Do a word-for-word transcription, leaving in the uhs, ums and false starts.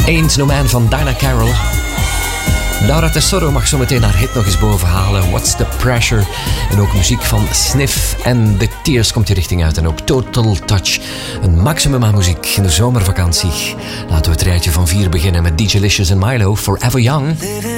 Ain't No Man van Dinah Carroll. Laura Tesoro mag zo meteen haar hit nog eens bovenhalen. What's the Pressure? En ook muziek van Sniff en The Tears komt die richting uit. En ook Total Touch. Een maximum aan muziek in de zomervakantie. Laten we het rijtje van vier beginnen met D J Licious en Milo, Forever Young.